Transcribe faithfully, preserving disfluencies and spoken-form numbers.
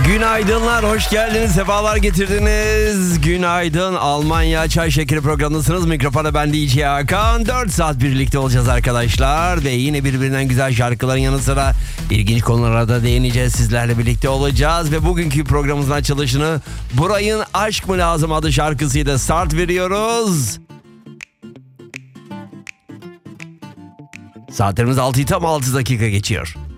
Günaydınlar, hoş geldiniz, sefalar getirdiniz. Günaydın, Almanya Çay Şekeri programındasınız. Mikrofona ben D J Hakan. dört saat birlikte olacağız arkadaşlar. Ve yine birbirinden güzel şarkıların yanı sıra ilginç konulara da değineceğiz. Sizlerle birlikte olacağız. Ve bugünkü programımızın açılışını Buray'ın Aşk mı Lazım adlı şarkısıyla start veriyoruz. Saatlerimiz altıyı tam altı dakika geçiyor.